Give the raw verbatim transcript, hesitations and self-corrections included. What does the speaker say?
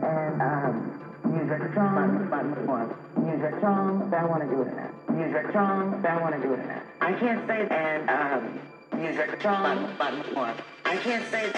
and um, music songs, music songs, I want to do it in that. Music songs, I want to do it in that. I can't say and um, music songs, I can't say